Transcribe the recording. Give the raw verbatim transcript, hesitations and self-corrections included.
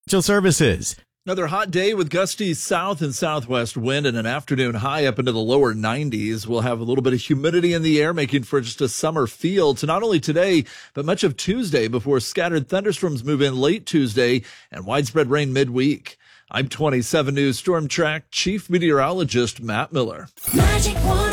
Services. Another hot day with gusty south and southwest wind and an afternoon high up into the lower nineties. We'll have a little bit of humidity in the air, making for just a summer feel to not only today, but much of Tuesday before scattered thunderstorms move in late Tuesday and widespread rain midweek. I'm twenty-seven News Storm Track Chief Meteorologist Matt Miller. Magic